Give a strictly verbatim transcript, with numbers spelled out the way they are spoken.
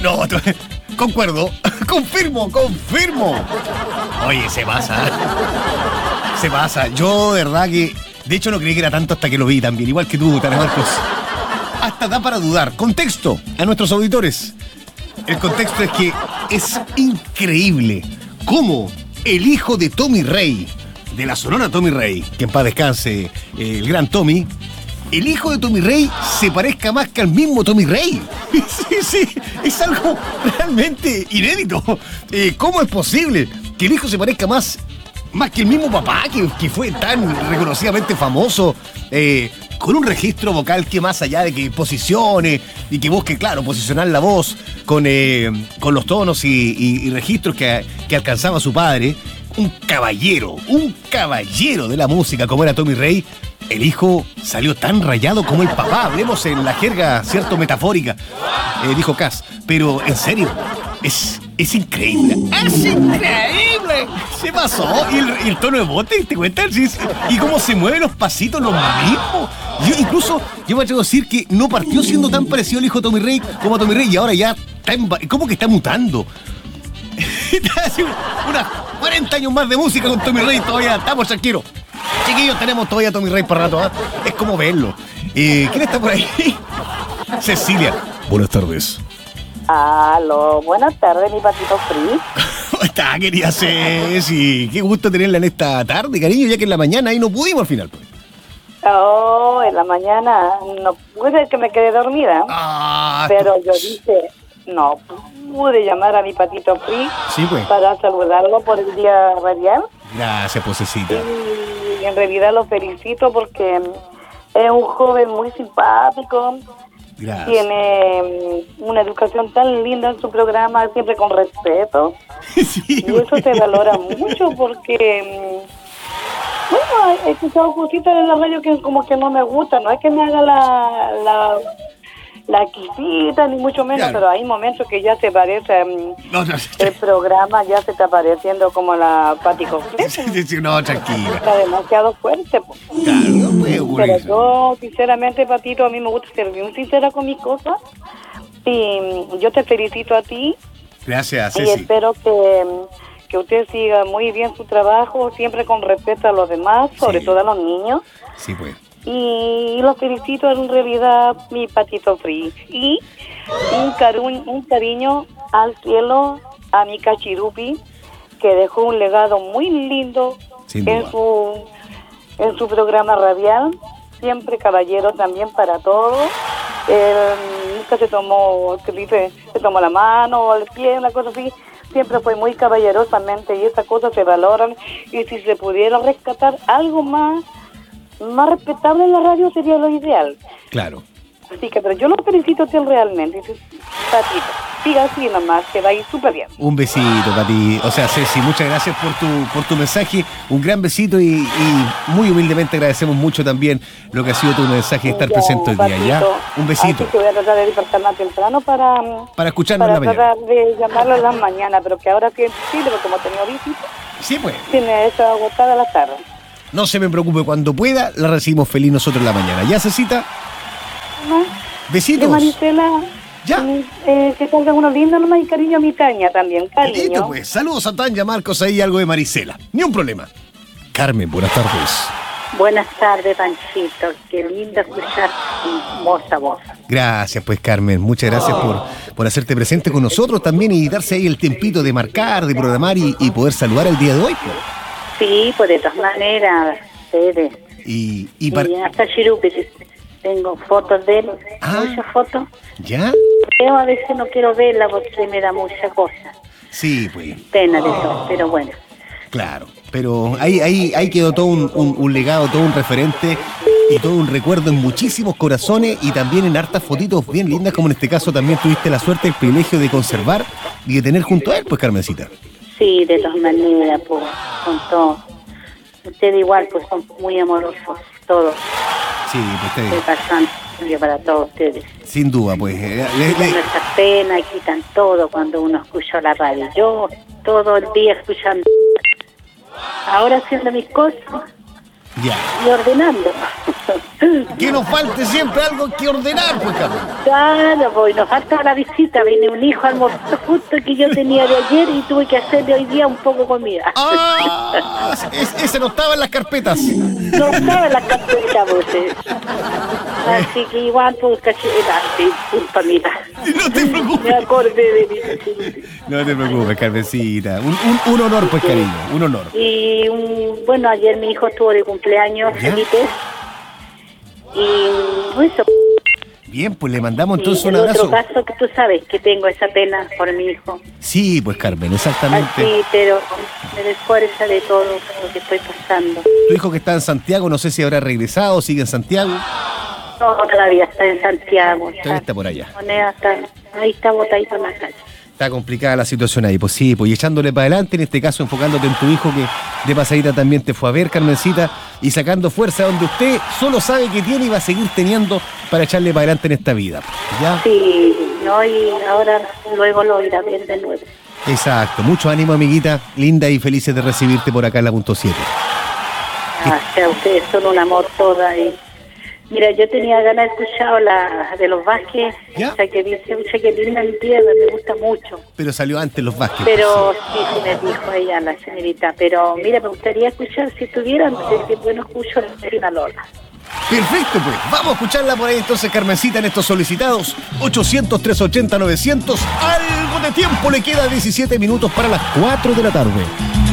no, tú- concuerdo, confirmo, confirmo. Oye, se pasa. Se pasa. Yo, de verdad que, de hecho, no creí que era tanto hasta que lo vi también. Igual que tú, Tania Marcos. Hasta da para dudar. Contexto a nuestros auditores. El contexto es que es increíble cómo el hijo de Tommy Rey, de la sonora Tommy Rey, que en paz descanse, eh, el gran Tommy, el hijo de Tommy Rey se parezca más que al mismo Tommy Rey. Sí, sí, es algo realmente inédito. Eh, ¿Cómo es posible que el hijo se parezca más, más que el mismo papá, que, que fue tan reconocidamente famoso, eh, con un registro vocal que más allá de que posicione y que busque, claro, posicionar la voz con, eh, con los tonos y, y- y registros que, que alcanzaba su padre, un caballero, un caballero de la música como era Tommy Rey, el hijo salió tan rayado como el papá, hablemos en la jerga, cierto, metafórica, eh, dijo Cass, pero en serio, es, es increíble, es increíble, se pasó, y el, y el tono de voz, ¿te, te cuentas? Sí, sí. Y cómo se mueven los pasitos, los mismos. Yo incluso, yo me atrevo a decir que no partió siendo tan parecido el hijo de Tommy Rey como a Tommy Rey, y ahora ya está en, ¿cómo que está mutando? Hace unas cuarenta años más de música con Tommy Rey, todavía estamos tranquilos. Chiquillos, tenemos todavía a Tommy Rey para rato, ¿eh? Es como verlo. Eh, ¿Quién está por ahí? Cecilia. Buenas tardes. Aló, buenas tardes, mi patito free. ¿Cómo está, querida Ceci? Qué gusto tenerla en esta tarde, cariño, ya que en la mañana ahí no pudimos al final. Pues. Oh, en la mañana no pude, que me quedé dormida. Ah, Pero yo dije, no pude llamar a mi patito free sí, pues. para saludarlo por el día radial. Gracias, posecita. Y en realidad lo felicito porque es un joven muy simpático. Gracias. Tiene mm, una educación tan linda en su programa, siempre con respeto. Sí, Y eso se valora mucho porque, mm, bueno, he escuchado cositas en la radio que como que no me gustan. No es que me haga la, la, la exquisita, ni mucho menos, Claro. pero hay momentos que ya se parece, mm, No, no, el programa ya se está pareciendo como la Pati Cofre. sí, sí, sí, no, tranquila. Está demasiado fuerte, pues. Claro, no puede ocurrir Pero eso. yo, sinceramente, Patito, a mí me gusta ser bien sincera con mis cosas. Y mm, yo te felicito a ti Gracias, y Ceci. espero que, mm, que usted siga muy bien su trabajo, siempre con respeto a los demás, sobre Sí. todo a los niños. Sí, pues. Y lo felicito en realidad, mi Patito Free. Y un, caru- un cariño al cielo a mi Cachirupi, que dejó un legado muy lindo Sin en duda. su en su programa radial, siempre caballero también para todos. Él nunca se tomó, que dice, se tomó la mano o el pie, una cosa así. Siempre fue muy caballerosamente y esas cosas se valoran. Y si se pudiera rescatar algo más, más respetable en la radio sería lo ideal. Claro. Así que, pero yo lo felicito a ti realmente. Dices, Patito, siga así nomás, que va a ir súper bien. Un besito para ti. O sea, Ceci, muchas gracias por tu, por tu mensaje. Un gran besito y, y muy humildemente agradecemos mucho también lo que ha sido tu mensaje y estar Ya, presente hoy día, ¿ya? Patito. Un besito. Así que voy a tratar de despertar más temprano para, Para escucharnos para en la mañana. tratar de llamarlo en la mañana, pero que ahora sí es posible, porque como he tenido visita, Sí, pues. tiene eso agotada la tarde. No se me preocupe, cuando pueda, la recibimos feliz nosotros en la mañana. ¿Ya, Cecita? ¿No? Besitos. De Marisela, Ya. eh, que salgan unos lindos nomás y cariño a mi Taña también, cariño. Listo, pues. Saludos a Tanya, Marcos, ahí algo de Marisela. Ni un problema. Carmen, buenas tardes. Buenas tardes, Panchito. Qué lindo escuchar tu hermosa voz. Gracias, pues, Carmen. Muchas gracias por, por hacerte presente con nosotros también y darse ahí el tempito de marcar, de programar y, y poder saludar el día de hoy. Pues. Sí, pues de todas maneras, ustedes. Y, y Y para... hasta Chirupi, tengo fotos de él, Ah. muchas fotos. ¿Ya? Pero a veces no quiero verla porque me da mucha cosa. Sí, pues. Pena de eso, pero bueno. Claro, pero ahí, ahí, ahí quedó todo un, un- un legado, todo un referente y todo un recuerdo en muchísimos corazones y también en hartas fotitos bien lindas, como en este caso también tuviste la suerte, el privilegio de conservar y de tener junto a él, pues, Carmencita. Sí, de todas maneras, pues, con todo. Ustedes igual, pues, son muy amorosos, todos. Sí, pues, Se te- pasan para todos ustedes. sin duda, pues. eh, le- le- Nuestras penas quitan todo cuando uno escucha la radio. Yo todo el día escuchando. Ahora haciendo mis cosas ya. y ordenando. Que nos falte siempre algo que ordenar, pues, Carmen. Claro, pues nos falta la visita. Viene un hijo a almorzar justo que yo tenía de ayer y tuve que hacerle hoy día un poco de comida. ¡Ah! Es, ese no estaba en las carpetas. No estaba en la carpeta, pues. eh. Así que igual, pues, cacheta. Disculpa, mira. No te preocupes. Me acordé de mi. No te preocupes, Carmencita. Un, un, un honor, pues, cariño. Un honor. Y un, bueno, ayer mi hijo estuvo de cumpleaños, ¿Ya? Felipe. Y eso. Bien, pues le mandamos entonces Y un el abrazo. otro caso que tú sabes que tengo esa pena por mi hijo. Sí, pues, Carmen, exactamente. Así, pero me desfuerza de todo lo que estoy pasando. Tu hijo que está en Santiago, no sé si habrá regresado, sigue en Santiago. No, todavía está en Santiago. Todavía está por allá. Moneda está, ahí está botadito en la calle. Está complicada la situación ahí, pues sí, pues y echándole para adelante, en este caso enfocándote en tu hijo que de pasadita también te fue a ver, Carmencita, y sacando fuerza donde usted solo sabe que tiene y va a seguir teniendo para echarle para adelante en esta vida, ¿ya? Sí, no, y ahora luego lo irá a ver de nuevo. Exacto, mucho ánimo, amiguita, linda y felices de recibirte por acá en la punto siete. Ah, o sea, ustedes son un amor toda. Y mira, yo tenía ganas de escuchar la de los Vázquez, ¿Ya? o sea, que dice, o sea, que linda mi tierra, me gusta mucho. Pero salió antes los Vázquez. Pero pues, sí, sí me dijo ella, la señorita. Pero mira, me gustaría escuchar, si tuvieran, que bueno escucho la Serena Lola. sí. Perfecto, pues, vamos a escucharla por ahí entonces, Carmencita, en estos solicitados. ochocientos, trescientos ochenta, novecientos. Algo de tiempo le queda, diecisiete minutos para las cuatro de la tarde.